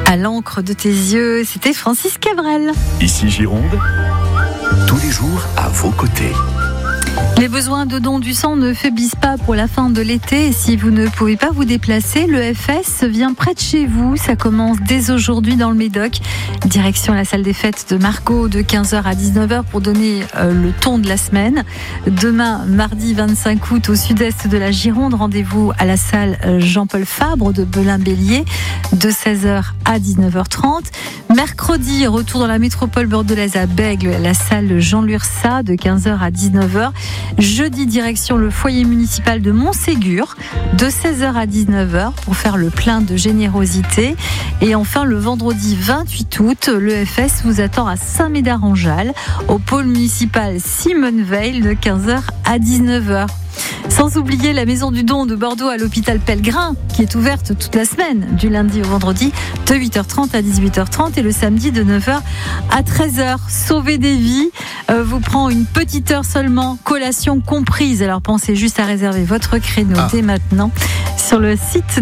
À l'encre de tes yeux, c'était Francis Cabrel. Ici Gironde, tous les jours à vos côtés. Les besoins de dons du sang ne faiblissent pas pour la fin de l'été. Et si vous ne pouvez pas vous déplacer, l'EFS vient près de chez vous. Ça commence dès aujourd'hui dans le Médoc. Direction la salle des fêtes de Margaux de 15h à 19h pour donner le ton de la semaine. Demain, mardi 25 août, au sud-est de la Gironde, rendez-vous à la salle Jean-Paul Fabre de Belin-Bélier de 16h à 19h30. Mercredi, retour dans la métropole bordelaise à Bègles, la salle Jean Lursa de 15h à 19h. Jeudi, direction le foyer municipal de Montségur de 16h à 19h pour faire le plein de générosité. Et enfin, le vendredi 28 août, l'EFS vous attend à Saint-Médard-en-Jalles au pôle municipal Simone Veil de 15h à 19h. Sans oublier la maison du don de Bordeaux à l'hôpital Pellegrin qui est ouverte toute la semaine du lundi au vendredi de 8h30 à 18h30 et le samedi de 9h à 13h. Sauver des vies vous prend une petite heure seulement, collation comprise. Alors pensez juste à réserver votre créneau dès maintenant sur le site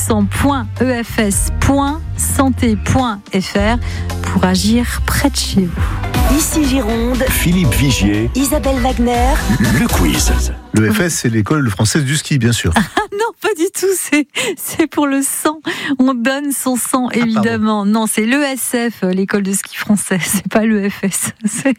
dondusang.efs.santé.fr pour agir près de chez vous. Ici Gironde, Philippe Vigier, Isabelle Wagner, le quiz. L'EFS, c'est l'école française du ski, bien sûr. Non, pas du tout, c'est pour le sang. On donne son sang, évidemment. Non, c'est l'ESF, l'école de ski française, c'est pas l'EFS.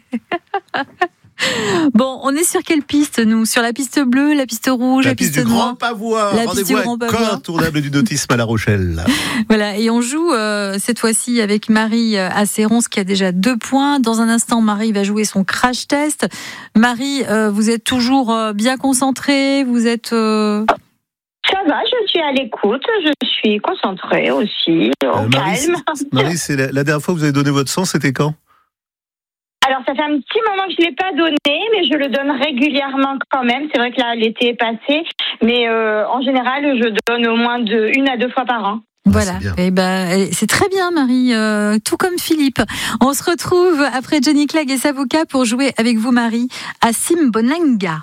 Bon, on est sur quelle piste, nous ? Sur la piste bleue, la piste rouge, la piste du noire, Grand Pavois. la piste du Rendez-vous Grand à Pavois. incontournable du nautisme à La Rochelle. Voilà, et on joue cette fois-ci avec Marie Asséron, qui a déjà 2 points. Dans un instant, Marie va jouer son crash test. Marie, vous êtes toujours bien concentrée ? Vous êtes... Ça va, je suis à l'écoute, je suis concentrée aussi, au calme. Marie, c'est la dernière fois que vous avez donné votre sang, c'était quand ? Alors, ça fait un petit moment que je ne l'ai pas donné, mais je le donne régulièrement quand même. C'est vrai que là, l'été est passé, mais en général, je donne au moins 1 à 2 fois par an. Voilà, c'est très bien Marie, tout comme Philippe. On se retrouve après Johnny Clegg et Savoca pour jouer avec vous Marie à Simbonanga.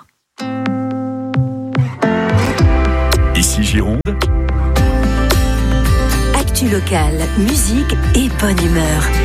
Ici Gironde, actu locale, musique et bonne humeur.